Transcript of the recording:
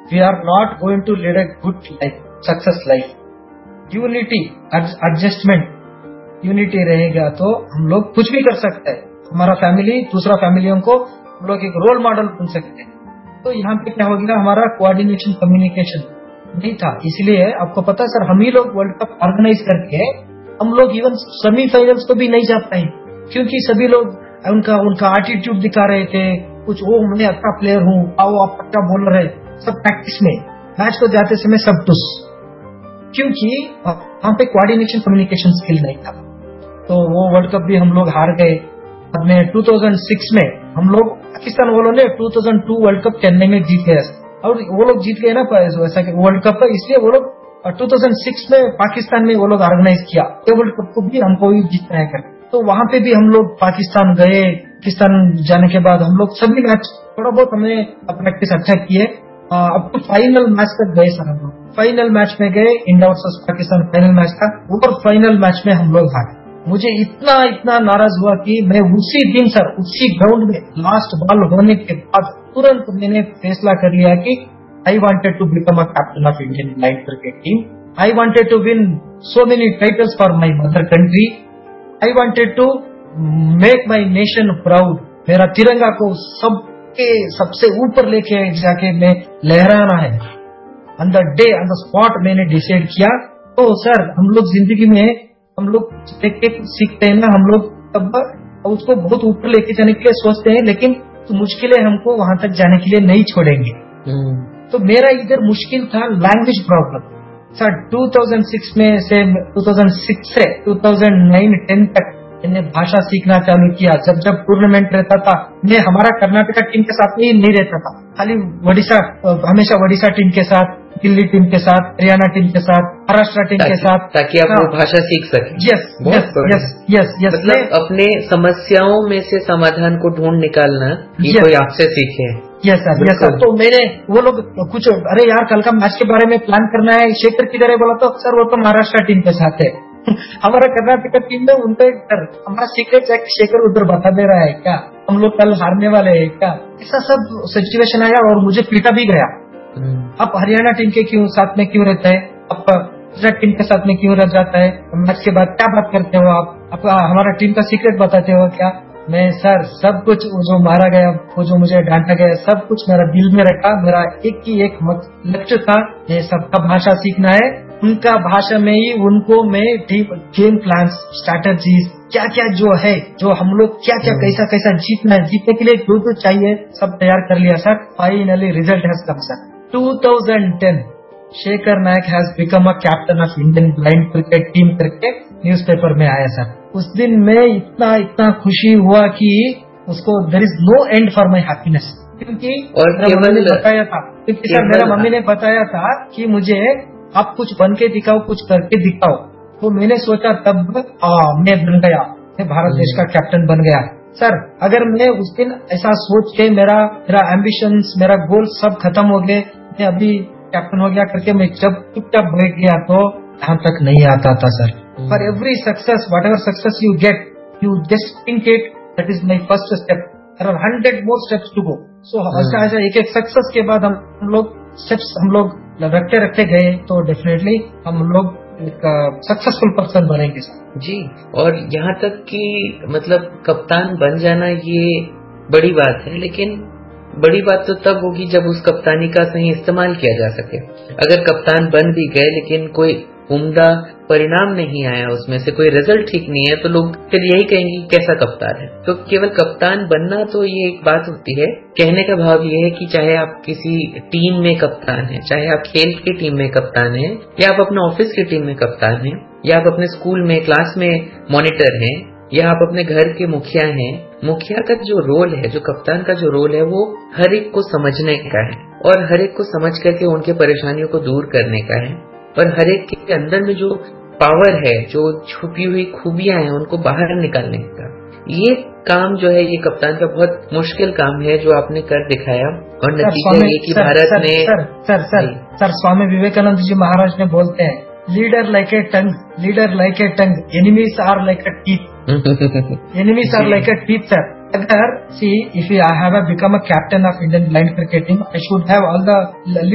We are not going to lead a good life, success life. Unity, adjustment, unity रहेगा तो हम लोग कुछ भी कर सकते हैं। हमारा फैमिली दूसरा फैमिलियों को हम लोग एक रोल मॉडल बन सकते हैं। तो यहाँ पे क्या हो गया, हमारा कोऑर्डिनेशन, कम्युनिकेशन नहीं था। इसलिए आपको पता है सर, हम ही लोग वर्ल्ड कप ऑर्गेनाइज करके हम लोग इवन सेमीफाइनल्स को भी नहीं जा पाए, क्योंकि सभी लोग उनका एटीट्यूड दिखा रहे थे। कुछ वो मैं अच्छा प्लेयर हूँ, आओ आप अच्छा बॉलर है, सब प्रैक्टिस में, मैच को जाते समय सब टुस, क्योंकि वहां पे कोऑर्डिनेशन कम्युनिकेशन स्किल नहीं था। तो वो वर्ल्ड कप भी हम लोग हार गए। बाद में 2006 में हम लोग, पाकिस्तान वालों ने 2002 वर्ल्ड कप चेन्नई में जीत गए, और वो लोग जीत गए ना वैसा वर्ल्ड कप, इसलिए वो लोग 2006 में पाकिस्तान में वो लोग ऑर्गेनाइज किया वर्ल्ड कप को भी हमको भी जीतना है कर। तो वहां पे भी हम लोग पाकिस्तान गए। पाकिस्तान जाने के बाद हम लोग सभी मैच थोड़ा बहुत हमने प्रैक्टिस अच्छा किए। अब तो फाइनल मैच तक गए सर। हम लोग फाइनल मैच में गए, India versus Pakistan final match था, और फाइनल मैच में हम लोग हारे। मुझे इतना नाराज हुआ कि मैं उसी दिन सर, उसी ग्राउंड में लास्ट बॉल होने के बाद तुरंत मैंने फैसला कर लिया कि I wanted to become a captain of Indian blind cricket team. I wanted to win so many titles for my mother country. I wanted to make my nation proud. मेरा तिरंगा को सबसे ऊपर लेके जाके मैं लहराना है। On the day, on the spot मैंने डिसाइड किया। तो सर, हम लोग जिंदगी में हम लोग देख के सीखते हैं ना, हम लोग तब उसको बहुत ऊपर लेके जाने के लिए सोचते हैं, लेकिन तो मुश्किलें हमको वहां तक जाने के लिए नहीं छोड़ेंगे। तो मेरा इधर मुश्किल था लैंग्वेज प्रॉब्लम सर। 2006 से 2009-10 तक मैंने भाषा सीखना चालू किया। जब टूर्नामेंट रहता था, मैं हमारा कर्नाटका टीम के साथ ही नहीं रहता था, खाली हमेशा ओडिशा टीम के साथ, दिल्ली टीम के साथ, हरियाणा टीम के साथ, महाराष्ट्र टीम के साथ, ताकि आप वो भाषा सीख सकें। यस। मतलब अपने समस्याओं में से समाधान को ढूंढ निकालना, ये कोई आपसे सीखे। Yes sir. तो मैंने वो लोग कुछ, अरे यार कल का मैच के बारे में प्लान करना है, शेखर किधर है, बोला तो सर वो तो महाराष्ट्र टीम के साथ है। हमारा कर्नाटक टीम में उनका हमारा सीक्रेट शेखर उधर बता दे रहा है क्या, हम लोग कल हारने वाले हैं क्या, ऐसा सब सिचुएशन आया और मुझे पीटा भी गया। आप हरियाणा टीम के क्यों साथ में क्यों रहता है, आप गुजरात टीम के साथ में क्यों रह जाता है, मैच के बाद क्या बात करते हो आप हमारा टीम का सीक्रेट बताते हो क्या। मैं सर सब कुछ, वो जो मारा गया, वो जो मुझे डांटा गया, सब कुछ मेरा दिल में रखा। मेरा एक ही एक लक्ष्य था, ये सबका भाषा सीखना है, उनका भाषा में ही उनको मैं गेम प्लान, स्ट्रैटेजीज, क्या क्या जो है, जो हम लोग क्या क्या कैसा जीतना है, जीतने के लिए जो चाहिए सब तैयार कर लिया sir. Finally result has come sir. 2010 Shekhar Nayak has become a captain of Indian blind cricket team करके न्यूज़पेपर में आया सर। उस दिन मैं इतना खुशी हुआ कि उसको there is no and for my happiness, क्योंकि मेरा मम्मी ने बताया था, मेरा मम्मी ने बताया था कि मुझे आप कुछ बन के दिखाओ, कुछ करके दिखाओ। तो मैंने सोचा तब मैं बन गया, मैं भारत देश का कैप्टन बन गया सर। अगर मैं उस दिन ऐसा सोच के मेरा एम्बिशंस, मेरा गोल सब खत्म हो गए, मैं अभी कैप्टन हो गया करके मैं जब चुपचाप बैठ गया तो यहाँ तक नहीं आता था sir. For every success, what ever success you get, you just think it that is my first step, there are 100 more steps to go. सो ऐसा एक सक्सेस के बाद हम लोग स्टेप्स रखते गए तो डेफिनेटली हम लोग एक सक्सेसफुल पर्सन बनेंगे सर जी। और यहाँ तक कि मतलब कप्तान बन जाना ये बड़ी बात है, लेकिन बड़ी बात तो तब होगी जब उस कप्तानी का सही इस्तेमाल किया जा सके। अगर कप्तान बन भी गए लेकिन कोई उम्दा परिणाम नहीं आया, उसमें से कोई रिजल्ट ठीक नहीं है, तो लोग फिर यही कहेंगे कैसा कप्तान है। तो केवल कप्तान बनना तो ये एक बात होती है। कहने का भाव ये है कि चाहे आप किसी टीम में कप्तान हैं, चाहे आप खेल की टीम में कप्तान हैं, या आप अपने ऑफिस की टीम में कप्तान हैं, या आप अपने स्कूल में क्लास में मॉनिटर हैं, या आप अपने घर के मुखिया हैं, मुखिया का जो रोल है, जो कप्तान का जो रोल है, वो हर एक को समझने का है और हर एक को समझ करके उनके परेशानियों को दूर करने का है, और हर एक के अंदर में जो पावर है, जो छुपी हुई खूबियां हैं, उनको बाहर निकालने का। ये काम जो है, ये कप्तान का बहुत मुश्किल काम है जो आपने कर दिखाया। और नतीजा ये कि भारत में सर स्वामी विवेकानंद जी महाराज ने बोलते हैं, leader like a tongue, enemies are like a teeth. Enemies are like a teeth sir. अगर see if I have become a captain of Indian blind cricket team, I should have all the